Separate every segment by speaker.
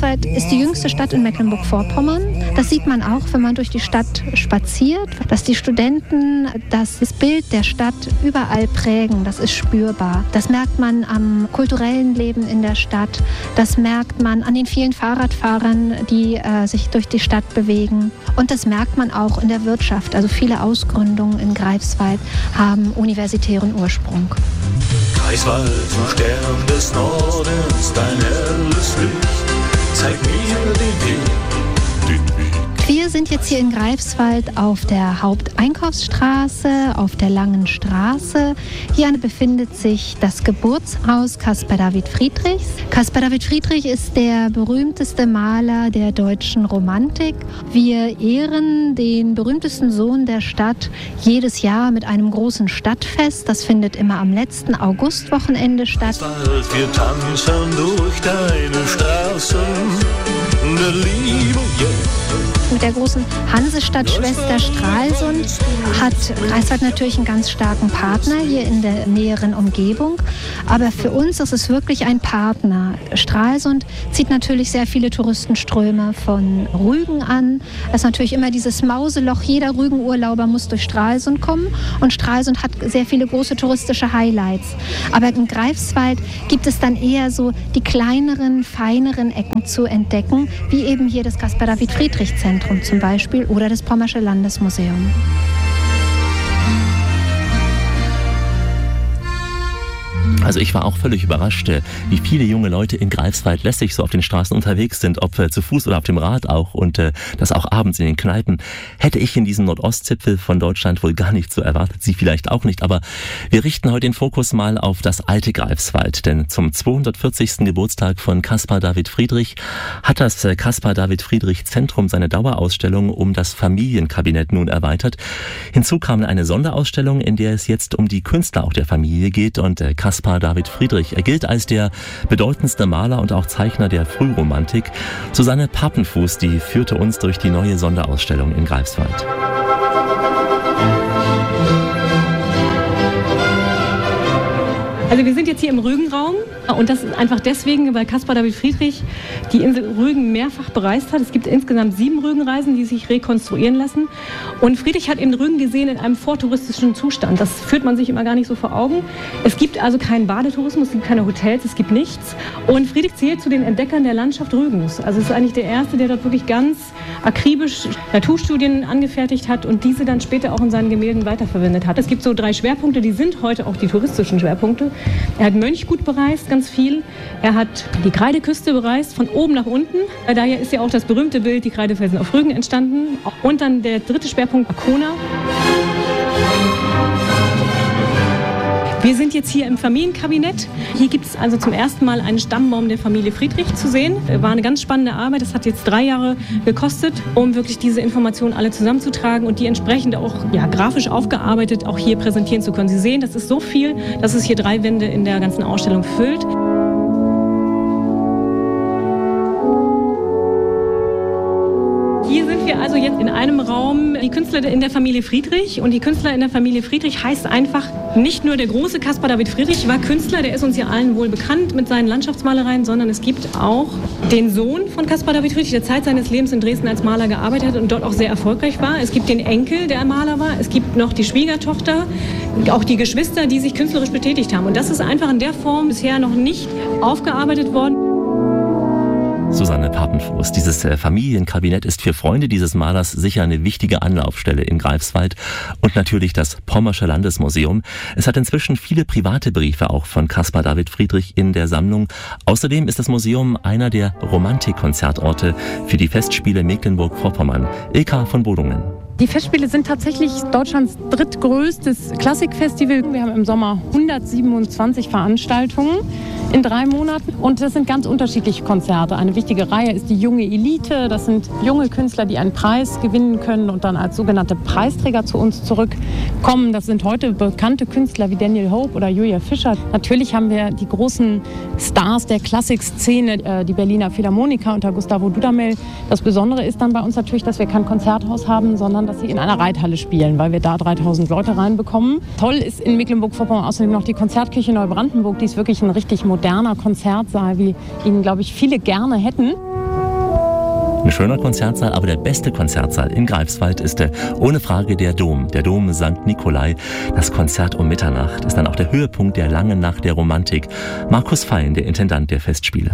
Speaker 1: Greifswald ist die jüngste Stadt in Mecklenburg-Vorpommern. Das sieht man auch, wenn man durch die Stadt spaziert, dass die Studenten das Bild der Stadt überall prägen. Das ist spürbar. Das merkt man am kulturellen Leben in der Stadt. Das merkt man an den vielen Fahrradfahrern, die sich durch die Stadt bewegen. Und das merkt man auch in der Wirtschaft. Also viele Ausgründungen in Greifswald haben universitären Ursprung.
Speaker 2: Greifswald, du Stern des Nordens, dein helles Licht, zeig mir den Weg.
Speaker 1: Wir sind jetzt hier in Greifswald auf der Haupteinkaufsstraße, auf der Langen Straße. Hier befindet sich das Geburtshaus Caspar David Friedrichs. Caspar David Friedrich ist der berühmteste Maler der deutschen Romantik. Wir ehren den berühmtesten Sohn der Stadt jedes Jahr mit einem großen Stadtfest. Das findet immer am letzten Augustwochenende statt.
Speaker 2: Wir tanzen durch deine Straßen, der Liebe,
Speaker 1: Mit der großen Hansestadt-Schwester Stralsund hat Greifswald natürlich einen ganz starken Partner hier in der näheren Umgebung. Aber für uns ist es wirklich ein Partner. Stralsund zieht natürlich sehr viele Touristenströme von Rügen an. Das ist natürlich immer dieses Mauseloch. Jeder Rügenurlauber muss durch Stralsund kommen. Und Stralsund hat sehr viele große touristische Highlights. Aber in Greifswald gibt es dann eher so die kleineren, feineren Ecken zu entdecken, wie eben hier das Caspar David Friedrich Zentrum zum Beispiel oder das Pommersche Landesmuseum.
Speaker 3: Also ich war auch völlig überrascht, wie viele junge Leute in Greifswald lässig so auf den Straßen unterwegs sind, ob zu Fuß oder auf dem Rad auch, und das auch abends in den Kneipen. Hätte ich in diesem Nordostzipfel von Deutschland wohl gar nicht so erwartet, Sie vielleicht auch nicht, aber wir richten heute den Fokus mal auf das alte Greifswald, denn zum 240. Geburtstag von Caspar David Friedrich hat das Caspar David Friedrich Zentrum seine Dauerausstellung um das Familienkabinett nun erweitert. Hinzu kam eine Sonderausstellung, in der es jetzt um die Künstler auch der Familie geht, und Caspar David Friedrich. Er gilt als der bedeutendste Maler und auch Zeichner der Frühromantik. Susanne Papenfuß, die führte uns durch die neue Sonderausstellung in Greifswald.
Speaker 4: Also wir sind jetzt hier im Rügenraum und das ist einfach deswegen, weil Caspar David Friedrich die Insel Rügen mehrfach bereist hat. Es gibt insgesamt 7 Rügenreisen, die sich rekonstruieren lassen. Und Friedrich hat eben Rügen gesehen in einem vortouristischen Zustand. Das führt man sich immer gar nicht so vor Augen. Es gibt also keinen Badetourismus, es gibt keine Hotels, es gibt nichts. Und Friedrich zählt zu den Entdeckern der Landschaft Rügens. Also es ist eigentlich der Erste, der dort wirklich ganz akribisch Naturstudien angefertigt hat und diese dann später auch in seinen Gemälden weiterverwendet hat. Es gibt so 3 Schwerpunkte, die sind heute auch die touristischen Schwerpunkte. Er hat Mönchgut bereist, ganz viel. Er hat die Kreideküste bereist, von oben nach unten. Daher ist ja auch das berühmte Bild, die Kreidefelsen auf Rügen, entstanden. Und dann der 3. Schwerpunkt, Arkona. Wir sind jetzt hier im Familienkabinett. Hier gibt es also zum ersten Mal einen Stammbaum der Familie Friedrich zu sehen. War eine ganz spannende Arbeit. Das hat jetzt 3 Jahre gekostet, um wirklich diese Informationen alle zusammenzutragen und die entsprechend auch grafisch aufgearbeitet auch hier präsentieren zu können. Sie sehen, das ist so viel, dass es hier 3 Wände in der ganzen Ausstellung füllt. Hier sind wir also jetzt in einem Raum, die Künstler in der Familie Friedrich. Und die Künstler in der Familie Friedrich heißt einfach, nicht nur der große Caspar David Friedrich war Künstler, der ist uns ja allen wohl bekannt mit seinen Landschaftsmalereien, sondern es gibt auch den Sohn von Caspar David Friedrich, der Zeit seines Lebens in Dresden als Maler gearbeitet hat und dort auch sehr erfolgreich war. Es gibt den Enkel, der Maler war. Es gibt noch die Schwiegertochter, auch die Geschwister, die sich künstlerisch betätigt haben. Und das ist einfach in der Form bisher noch nicht aufgearbeitet worden.
Speaker 3: Susanne Papenfuß. Dieses Familienkabinett ist für Freunde dieses Malers sicher eine wichtige Anlaufstelle in Greifswald und natürlich das Pommersche Landesmuseum. Es hat inzwischen viele private Briefe auch von Caspar David Friedrich in der Sammlung. Außerdem ist das Museum einer der Romantikkonzertorte für die Festspiele Mecklenburg-Vorpommern. Ilka von Bodungen.
Speaker 5: Die Festspiele sind tatsächlich Deutschlands drittgrößtes Klassikfestival. Wir haben im Sommer 127 Veranstaltungen in 3 Monaten und das sind ganz unterschiedliche Konzerte. Eine wichtige Reihe ist die junge Elite. Das sind junge Künstler, die einen Preis gewinnen können und dann als sogenannte Preisträger zu uns zurückkommen. Das sind heute bekannte Künstler wie Daniel Hope oder Julia Fischer. Natürlich haben wir die großen Stars der Klassikszene, die Berliner Philharmoniker unter Gustavo Dudamel. Das Besondere ist dann bei uns natürlich, dass wir kein Konzerthaus haben, sondern dass sie in einer Reithalle spielen, weil wir da 3000 Leute reinbekommen. Toll ist in Mecklenburg-Vorpommern außerdem noch die Konzertkirche Neubrandenburg. Die ist wirklich ein richtig moderner Konzertsaal, wie ihn, glaube ich, viele gerne hätten.
Speaker 3: Ein schöner Konzertsaal, aber der beste Konzertsaal in Greifswald ist ohne Frage der Dom. Der Dom St. Nikolai. Das Konzert um Mitternacht ist dann auch der Höhepunkt der langen Nacht der Romantik. Markus Fein, der Intendant der Festspiele.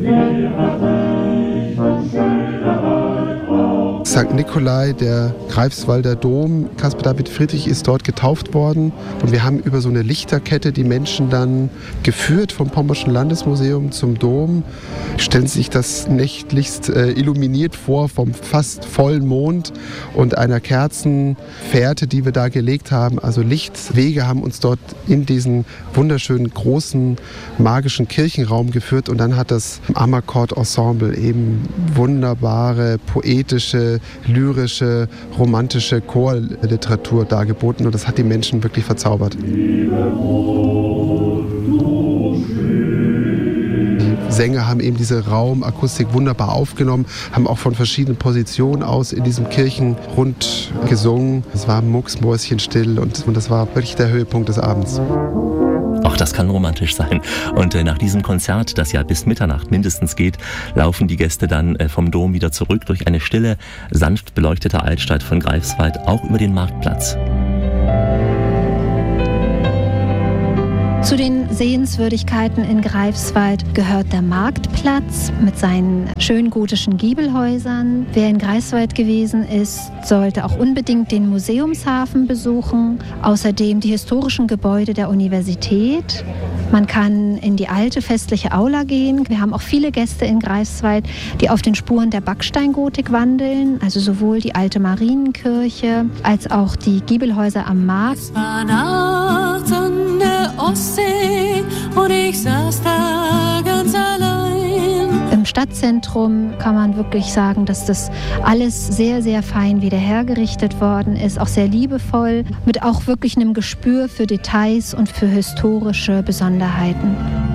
Speaker 6: St. Nikolai, der Greifswalder Dom, Caspar David Friedrich ist dort getauft worden. Und wir haben über so eine Lichterkette die Menschen dann geführt vom Pommerschen Landesmuseum zum Dom. Stellen Sie sich das nächtlichst illuminiert vor vom fast vollen Mond und einer Kerzenfährte, die wir da gelegt haben. Also Lichtwege haben uns dort in diesen wunderschönen, großen, magischen Kirchenraum geführt. Und dann hat das Amarcord-Ensemble eben wunderbare, poetische, lyrische, romantische Chorliteratur dargeboten und das hat die Menschen wirklich verzaubert. Die Sänger haben eben diese Raumakustik wunderbar aufgenommen, haben auch von verschiedenen Positionen aus in diesem Kirchenrund gesungen. Es war mucksmäuschenstill und das war wirklich der Höhepunkt des Abends.
Speaker 3: Auch das kann romantisch sein. Und nach diesem Konzert, das ja bis Mitternacht mindestens geht, laufen die Gäste dann vom Dom wieder zurück durch eine stille, sanft beleuchtete Altstadt von Greifswald, auch über den Marktplatz.
Speaker 1: Zu den Sehenswürdigkeiten in Greifswald gehört der Marktplatz mit seinen schönen gotischen Giebelhäusern. Wer in Greifswald gewesen ist, sollte auch unbedingt den Museumshafen besuchen. Außerdem die historischen Gebäude der Universität. Man kann in die alte festliche Aula gehen. Wir haben auch viele Gäste in Greifswald, die auf den Spuren der Backsteingotik wandeln. Also sowohl die alte Marienkirche als auch die Giebelhäuser am Markt.
Speaker 7: Es war nachts an der Ostsee und ich saß da ganz allein.
Speaker 1: Im Stadtzentrum kann man wirklich sagen, dass das alles sehr, sehr fein wieder hergerichtet worden ist, auch sehr liebevoll, mit auch wirklich einem Gespür für Details und für historische Besonderheiten.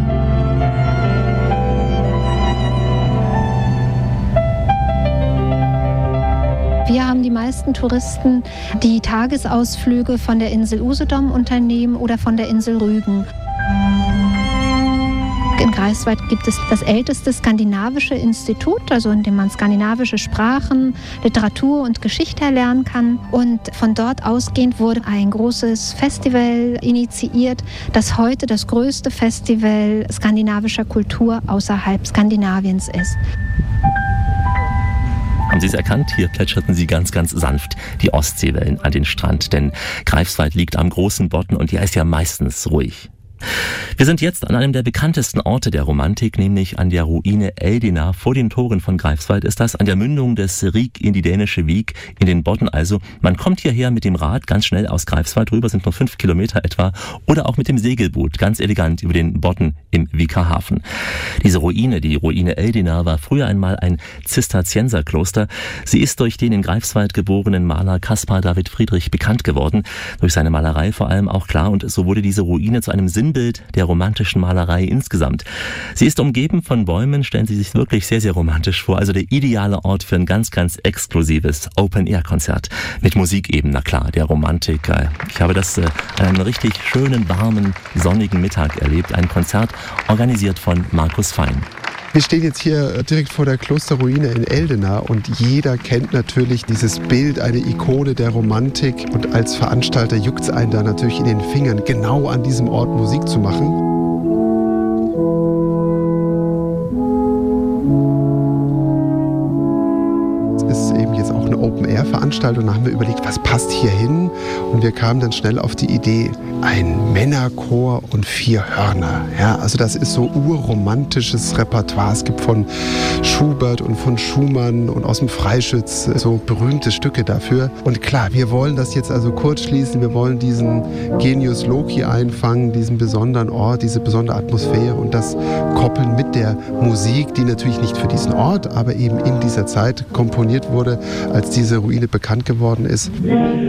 Speaker 1: Wir haben die meisten Touristen, die Tagesausflüge von der Insel Usedom unternehmen oder von der Insel Rügen. In Greifswald gibt es das älteste skandinavische Institut, also in dem man skandinavische Sprachen, Literatur und Geschichte erlernen kann. Und von dort ausgehend wurde ein großes Festival initiiert, das heute das größte Festival skandinavischer Kultur außerhalb Skandinaviens ist.
Speaker 3: Haben Sie es erkannt? Hier plätscherten sie ganz, ganz sanft die Ostseewellen an den Strand. Denn Greifswald liegt am großen Bodden und hier ist ja meistens ruhig. Wir sind jetzt an einem der bekanntesten Orte der Romantik, nämlich an der Ruine Eldena. Vor den Toren von Greifswald ist das, an der Mündung des Rik in die dänische Wiek, in den Bodden also. Man kommt hierher mit dem Rad ganz schnell aus Greifswald rüber, sind nur 5 Kilometer etwa, oder auch mit dem Segelboot, ganz elegant über den Bodden im Wieker Hafen. Diese Ruine, die Ruine Eldena, war früher einmal ein Zisterzienserkloster. Sie ist durch den in Greifswald geborenen Maler Caspar David Friedrich bekannt geworden, durch seine Malerei vor allem auch klar, und so wurde diese Ruine zu einem Sinnbild der romantischen Malerei insgesamt. Sie ist umgeben von Bäumen, stellen Sie sich wirklich sehr, sehr romantisch vor. Also der ideale Ort für ein ganz, ganz exklusives Open-Air-Konzert. Mit Musik eben, na klar, der Romantik. Ich habe das an einem richtig schönen, warmen, sonnigen Mittag erlebt. Ein Konzert organisiert von Markus Fein.
Speaker 6: Wir stehen jetzt hier direkt vor der Klosterruine in Eldena und jeder kennt natürlich dieses Bild, eine Ikone der Romantik. Und als Veranstalter juckt es einen da natürlich in den Fingern, genau an diesem Ort Musik zu machen. Es ist eben jetzt auch eine Open-Air-Veranstaltung. Da haben wir überlegt, was passt hier hin? Und wir kamen dann schnell auf die Idee, ein Männerchor und 4 Hörner. Ja, also das ist so urromantisches Repertoire. Es gibt von Schubert und von Schumann und aus dem Freischütz so berühmte Stücke dafür. Und klar, wir wollen das jetzt also kurz schließen. Wir wollen diesen Genius Loci einfangen, diesen besonderen Ort, diese besondere Atmosphäre und das koppeln mit der Musik, die natürlich nicht für diesen Ort, aber eben in dieser Zeit komponiert wurde, als diese Ruine bekannt geworden ist.